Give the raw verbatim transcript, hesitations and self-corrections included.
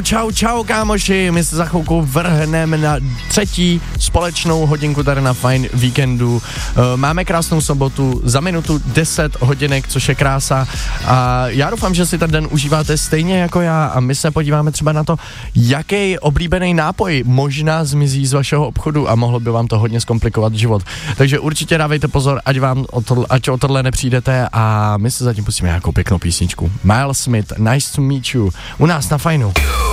Čau, čau kámoši, my se za chvilku vrhneme na třetí společnou hodinku tady na Fajn víkendu. Máme krásnou sobotu, za minutu deset hodinek, což je krása a já doufám, že si ten den užíváte stejně jako já a my se podíváme třeba na to, jaký oblíbený nápoj možná zmizí z vašeho obchodu a mohlo by vám to hodně zkomplikovat život. Takže určitě dávejte pozor, ať vám o tohle, ať o tohle nepřijdete a my se zatím pustíme nějakou pěknou písničku. Miles Smith, Nice to meet you, u nás na Fajnu.